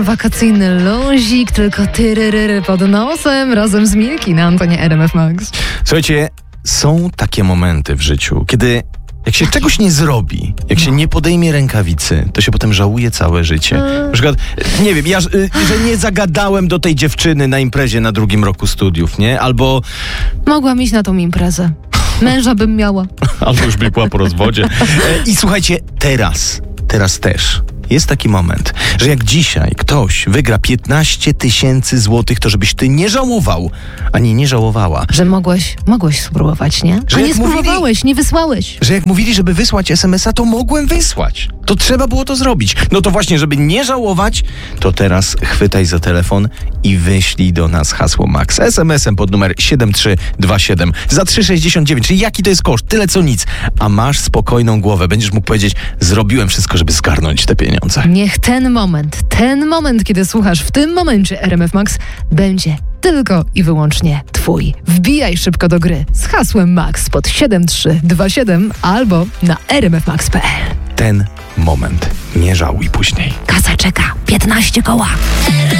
wakacyjny luzik, tylko tyryryry pod nosem razem z Milki na antenie RMF Max. Słuchajcie, są takie momenty w życiu, kiedy jak się czegoś nie zrobi, jak się nie podejmie rękawicy, to się potem żałuje całe życie. Na przykład, nie wiem, że nie zagadałem do tej dziewczyny na imprezie na 2. roku studiów, nie? Albo... Mogłam iść na tą imprezę. Męża bym miała. Albo już biegła po rozwodzie. I słuchajcie, teraz też jest taki moment, że jak dzisiaj ktoś wygra 15 000 złotych, to żebyś ty nie żałował, ani nie żałowała. Że mogłeś spróbować, nie? Że A nie jak spróbowałeś, nie wysłałeś. Że jak mówili, żeby wysłać SMS-a, to mogłem wysłać. To trzeba było to zrobić. No to właśnie, żeby nie żałować, to teraz chwytaj za telefon i wyślij do nas hasło MAX. SMS-em pod numer 7327 za 3,69. Czyli jaki to jest koszt? Tyle co nic. A masz spokojną głowę. Będziesz mógł powiedzieć, zrobiłem wszystko, żeby zgarnąć te pieniądze. Niech ten moment, kiedy słuchasz w tym momencie RMF Max, będzie tylko i wyłącznie twój. Wbijaj szybko do gry z hasłem MAX pod 7327 albo na rmfmax.pl. Ten moment. Nie żałuj później. Kasa czeka. 15 koła.